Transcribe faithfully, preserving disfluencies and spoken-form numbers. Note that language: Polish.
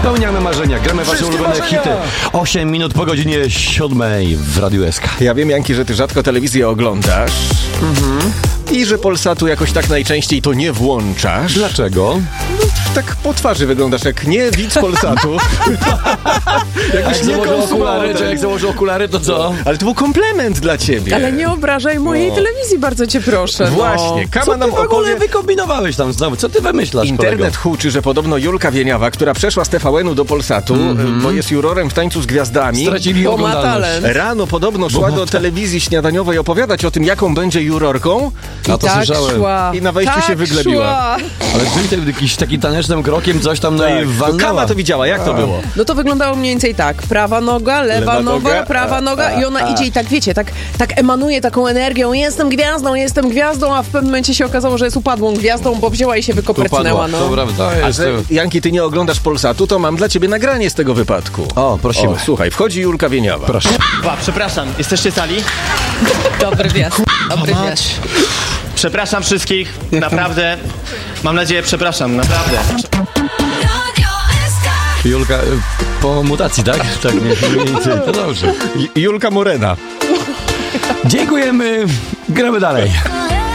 spełniamy marzenia, gramy wasze Wszystkie ulubione marzenia. hity. osiem minut po godzinie siódmej w Radiu S K. Ja wiem, Janki, że ty rzadko telewizję oglądasz. Mhm. I że Polsatu jakoś tak najczęściej to nie włączasz. Dlaczego? Tak po twarzy wyglądasz jak nie widz Polsatu. A jak nie założę konsumował okulary, tego. czy jak założę okulary, to co? Ale to był komplement dla ciebie. Ale nie obrażaj mojej No. telewizji, bardzo cię proszę. No. Właśnie, Kama Co ty nam w ogóle opowie... wykombinowałeś tam znowu? Co ty wymyślasz, Internet kolego? huczy, że podobno Julka Wieniawa, która przeszła z T V N-u do Polsatu, Mhm. bo jest jurorem w Tańcu z Gwiazdami, Stracili Bo ma oglądalność. talent. rano podobno szła do telewizji śniadaniowej opowiadać o tym, jaką będzie jurorką, A to tak słyszałem. szła. I na wejściu tak się wyglebiła. Szła. Ale ty jakiś taki tanecznym krokiem coś tam no i to walnęła. Kama to widziała, jak to było? No to wyglądało mniej więcej tak. Prawa noga, lewa, Lewa noga, noga, prawa a, noga a, i ona a. idzie i tak, wiecie, tak, tak emanuje taką energią. Jestem gwiazdą, jestem gwiazdą, a w pewnym momencie się okazało, że jest upadłą gwiazdą, bo wzięła i się wykoprecnęła. No. To prawda, A jest. że, Janki, ty nie oglądasz Polsatu, to mam dla ciebie nagranie z tego wypadku. O, prosimy. O, słuchaj, wchodzi Julka Wieniawa. Proszę. Ba, przepraszam, jesteście sali? Dobry wiatr, dobry wiatr. Przepraszam wszystkich, naprawdę. Mam nadzieję, przepraszam, naprawdę. Julka, y, po mutacji, tak? Tak, nie, mniej więcej. To dobrze. J- Julka Morena. Dziękujemy. Gramy dalej.